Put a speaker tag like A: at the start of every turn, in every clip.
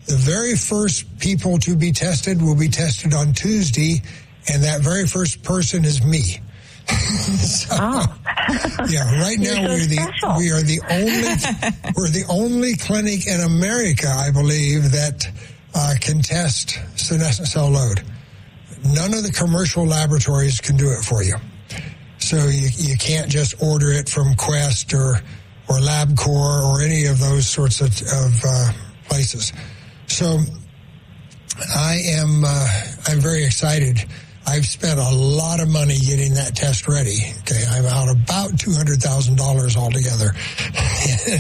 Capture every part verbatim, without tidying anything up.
A: The very first people to be tested will be tested on Tuesday, and that very first person is me. so,
B: oh.
A: yeah, right now
B: so
A: we're the
B: special.
A: we are the only we're the only clinic in America, I believe, that uh, can test senescent cell load. None of the commercial laboratories can do it for you. So you you can't just order it from Quest or or LabCorp or any of those sorts of, of uh, places. So I am uh, I'm very excited. I've spent a lot of money getting that test ready. Okay, I'm out about two hundred thousand dollars altogether in,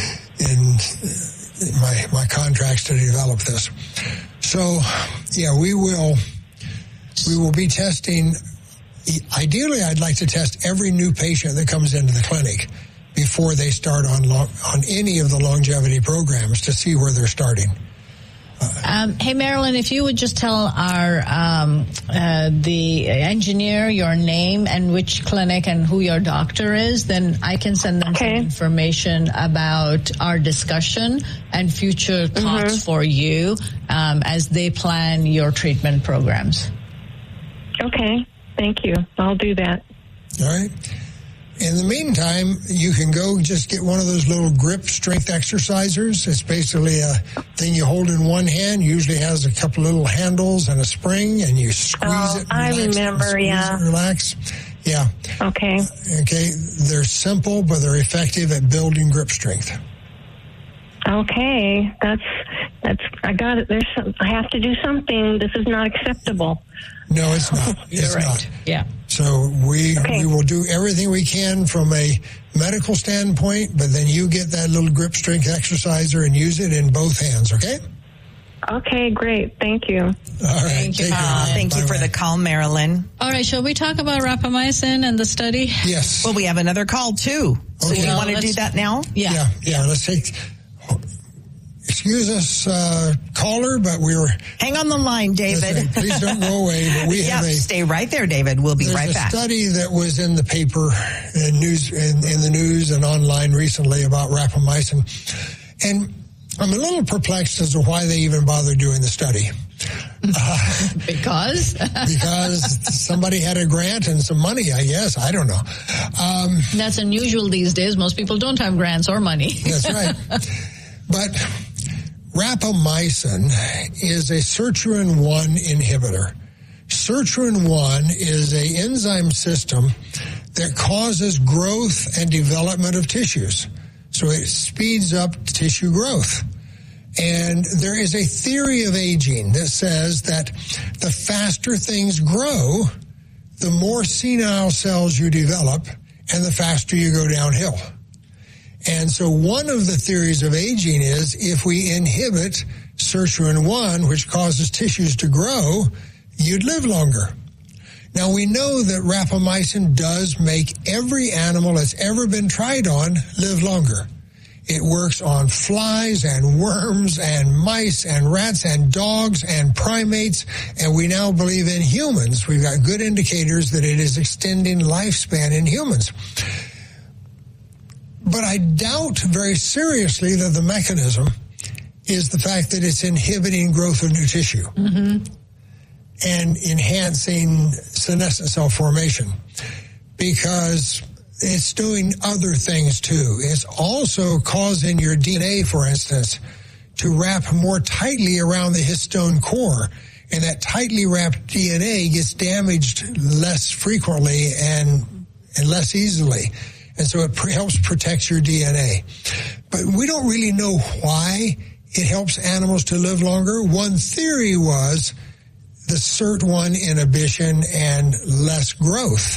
A: in my my contracts to develop this. So yeah, we will we will be testing. Ideally, I'd like to test every new patient that comes into the clinic before they start on long, on any of the longevity programs to see where they're starting.
C: Um, hey, Marilyn, if you would just tell our um, uh, the engineer your name and which clinic and who your doctor is, then I can send them
B: okay.
C: some information about our discussion and future talks
B: mm-hmm.
C: for you um, as they plan your treatment programs.
B: Okay, thank you. I'll do that.
A: All right. In the meantime, you can go just get one of those little grip strength exercisers. It's basically a thing you hold in one hand, usually has a couple little handles and a spring, and you squeeze
B: oh,
A: it.
B: I remember,
A: it,
B: yeah.
A: It, relax. Yeah.
B: Okay.
A: Okay. They're simple, but they're effective at building grip strength.
B: Okay. That's, that's, I got it. There's some, I have to do something. This is not acceptable.
A: No, it's not. It's
C: right.
A: not.
C: Yeah.
A: So we
B: okay.
A: we will do everything we can from a medical standpoint, but then you get that little grip strength exerciser and use it in both hands, okay?
B: Okay, great. Thank you. All
A: right.
C: Thank you,
A: Take care.
D: Uh, thank
A: Bye
D: you for
A: bye.
D: the call, Marilyn.
C: All right, shall we talk about rapamycin and the study?
A: Yes.
D: Well, we have another call, too. So
A: Okay.
D: you
C: Well,
D: want to
C: let's-
D: do that now?
C: Yeah.
A: Yeah, yeah. Let's take... Excuse us, uh, caller, but we were...
D: Hang on the line, David.
A: Listen, please don't go away, but we
D: yep,
A: have a...
D: stay right there, David. We'll be
A: There's
D: right
A: a
D: back.
A: study that was in the paper and news in, in the news and online recently about rapamycin, and I'm a little perplexed as to why they even bothered doing the study. Uh,
C: Because?
A: because somebody had a grant and some money, I guess. I don't know. Um,
C: That's unusual these days. Most people don't have grants or money.
A: That's right. But rapamycin is a sirtuin one inhibitor. Sirtuin one is an enzyme system that causes growth and development of tissues. So it speeds up tissue growth. And there is a theory of aging that says that the faster things grow, the more senile cells you develop and the faster you go downhill. And so one of the theories of aging is if we inhibit sirtuin one, which causes tissues to grow, you'd live longer. Now, we know that rapamycin does make every animal that's ever been tried on live longer. It works on flies and worms and mice and rats and dogs and primates, and we now believe in humans. We've got good indicators that it is extending lifespan in humans. But I doubt very seriously that the mechanism is the fact that it's inhibiting growth of new tissue mm-hmm. and enhancing senescent cell formation, because it's doing other things too. It's also causing your D N A, for instance, to wrap more tightly around the histone core, and that tightly wrapped D N A gets damaged less frequently and, and less easily. And so it pre- helps protect your D N A. But we don't really know why it helps animals to live longer. One theory was the S I R T one inhibition and less growth.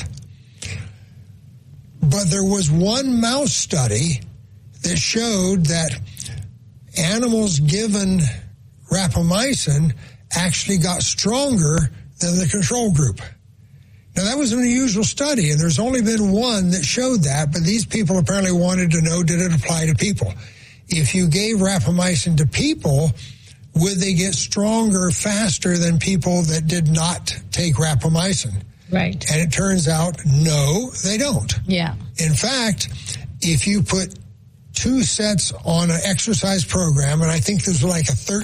A: But there was one mouse study that showed that animals given rapamycin actually got stronger than the control group. Now, that was an unusual study, and there's only been one that showed that, but these people apparently wanted to know, did it apply to people? If you gave rapamycin to people, would they get stronger faster than people that did not take rapamycin?
C: Right.
A: And it turns out, no, they don't.
C: Yeah.
A: In fact, if you put two sets on an exercise program, and I think there's like a